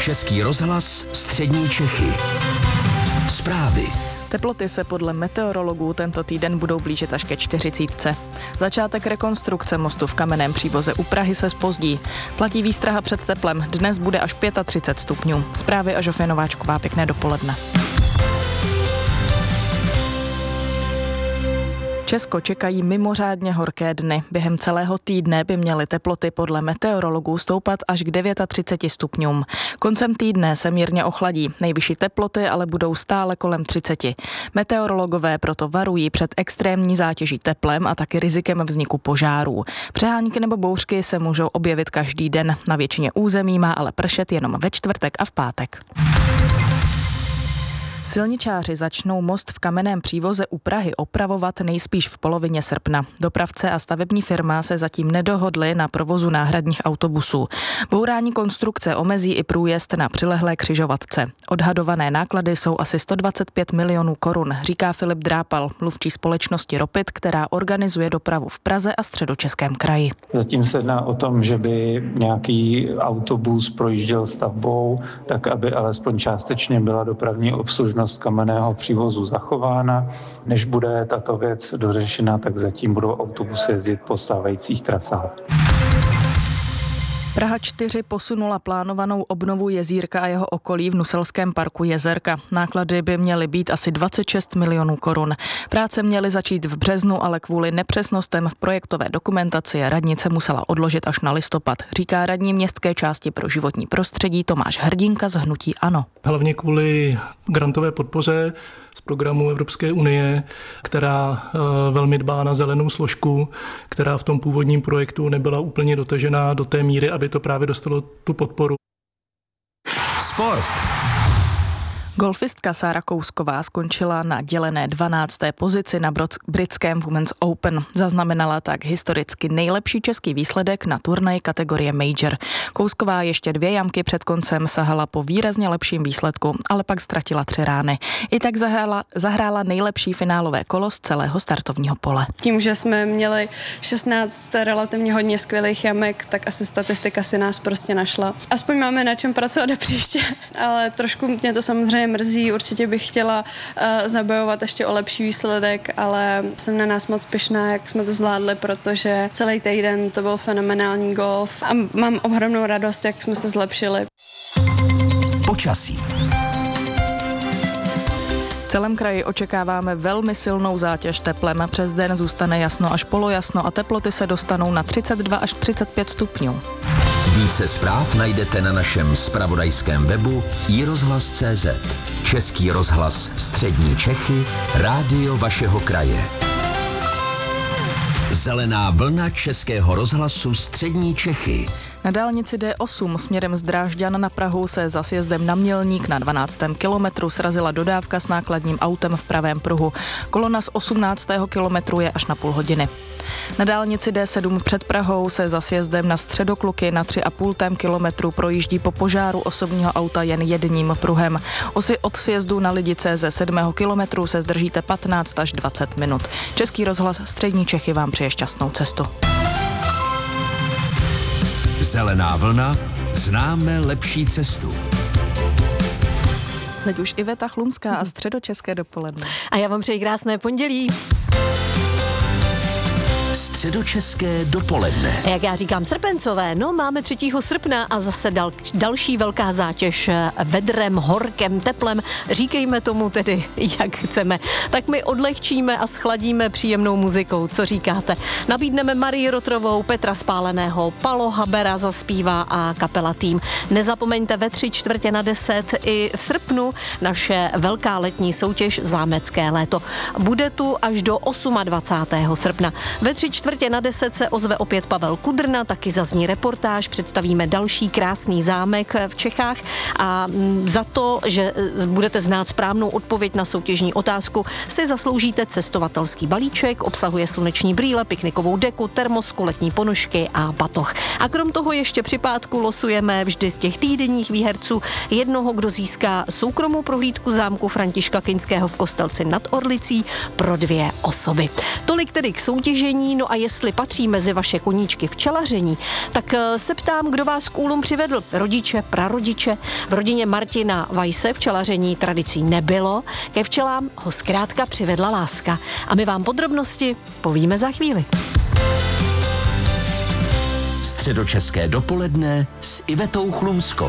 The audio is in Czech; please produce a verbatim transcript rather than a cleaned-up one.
Český rozhlas Střední Čechy. Zprávy. Teploty se podle meteorologů tento týden budou blížit až ke čtyřicítce. Začátek rekonstrukce mostu v Kamenném Přívoze u Prahy se zpozdí. Platí výstraha před teplem. Dnes bude až třicet pět stupňů. Zprávy a Žofie Nováčková, pěkné dopoledne. Česko čekají mimořádně horké dny. Během celého týdne by měly teploty podle meteorologů stoupat až k třiceti devíti stupňům. Koncem týdne se mírně ochladí. Nejvyšší teploty ale budou stále kolem třiceti. Meteorologové proto varují před extrémní zátěží teplem a taky rizikem vzniku požárů. Přehánky nebo bouřky se můžou objevit každý den. Na většině území má ale pršet jenom ve čtvrtek a v pátek. Silničáři začnou most v Kamenném Přívoze u Prahy opravovat nejspíš v polovině srpna. Dopravce a stavební firma se zatím nedohodli na provozu náhradních autobusů. Bourání konstrukce omezí i průjezd na přilehlé křižovatce. Odhadované náklady jsou asi sto dvacet pět milionů korun, říká Filip Drápal, mluvčí společnosti Ropit, která organizuje dopravu v Praze a Středočeském kraji. Zatím se jedná o tom, že by nějaký autobus projížděl stavbou, tak aby alespoň částečně byla dopravní obslužnost Kamenného Přívozu zachována. Než bude tato věc dořešena, tak zatím budou autobusy jezdit po stávajících trasách. Praha čtyři posunula plánovanou obnovu jezírka a jeho okolí v Nuselském parku Jezerka. Náklady by měly být asi dvacet šest milionů korun. Práce měly začít v březnu, ale kvůli nepřesnostem v projektové dokumentaci radnice musela odložit až na listopad, říká radní městské části pro životní prostředí Tomáš Hrdinka z hnutí ANO. Hlavně kvůli grantové podpoře z programu Evropské unie, která velmi dbá na zelenou složku, která v tom původním projektu nebyla úplně dotažená do té míry, aby to právě dostalo tu podporu. Sport. Golfistka Sára Kousková skončila na dělené dvanácté pozici na britském Women's Open. Zaznamenala tak historicky nejlepší český výsledek na turnaji kategorie Major. Kousková ještě dvě jamky před koncem sahala po výrazně lepším výsledku, ale pak ztratila tři rány. I tak zahrála, zahrála nejlepší finálové kolo z celého startovního pole. Tím, že jsme měli šestnáct relativně hodně skvělých jamek, tak asi statistika si nás prostě našla. Aspoň máme na čem pracovat do příště, ale trošku mě to samozřejmě mrzí, určitě bych chtěla uh, zabojovat ještě o lepší výsledek, ale jsem na nás moc pyšná, jak jsme to zvládli, protože celý týden to byl fenomenální golf a mám ohromnou radost, jak jsme se zlepšili. Počasí. V celém kraji očekáváme velmi silnou zátěž teplem. Přes den zůstane jasno až polojasno a teploty se dostanou na třicet dva až třicet pět stupňů. Více zpráv najdete na našem zpravodajském webu i rozhlas tečka cé zet. Český rozhlas Střední Čechy, rádio vašeho kraje. Zelená vlna Českého rozhlasu Střední Čechy. Na dálnici D osm směrem z Drážďan na Prahu se za sjezdem na Mělník na dvanáctém kilometru srazila dodávka s nákladním autem v pravém pruhu. Kolona z osmnáctého kilometru je až na půl hodiny. Na dálnici D sedm před Prahou se za sjezdem na Středokluky na tři a půl kilometru projíždí po požáru osobního auta jen jedním pruhem. Osy od sjezdu na Lidice ze sedmého kilometru se zdržíte patnáct až dvacet minut. Český rozhlas Střední Čechy vám přeje šťastnou cestu. Zelená vlna, známe lepší cestu. Teď už Iveta Chlumská a Středočeské dopoledne. A já vám přeji krásné pondělí. Středočeské dopoledne. Jak já říkám srpencové, no máme třetího srpna a zase dal, další velká zátěž vedrem, horkem, teplem, říkejme tomu tedy, jak chceme. Tak my odlehčíme a schladíme příjemnou muzikou, co říkáte? Nabídneme Marii Rotrovou, Petra Spáleného, Palo Habera zaspívá a kapela Tým. Nezapomeňte ve tři čtvrtě na deset i v srpnu naše velká letní soutěž Zámecké léto. Bude tu až do dvacátého osmého srpna. Ve tři čtvrtě na deset se ozve opět Pavel Kudrna, taky zazní reportáž, představíme další krásný zámek v Čechách a za to, že budete znát správnou odpověď na soutěžní otázku, si zasloužíte cestovatelský balíček, obsahuje sluneční brýle, piknikovou deku, termosku, letní ponožky a batoh. A krom toho ještě při pátku losujeme vždy z těch týdenních výherců jednoho, kdo získá soukromou prohlídku zámku Františka Kinského v Kostelci nad Orlicí pro dvě osoby. Tolik tedy k soutěžení, no a jestli patří mezi vaše koníčky včelaření, tak se ptám, kdo vás k úlům přivedl. Rodiče, prarodiče? V rodině Martina Weisse včelaření tradicí nebylo. Ke včelám ho zkrátka přivedla láska. A my vám podrobnosti povíme za chvíli. Středočeské dopoledne s Ivetou Chlumskou.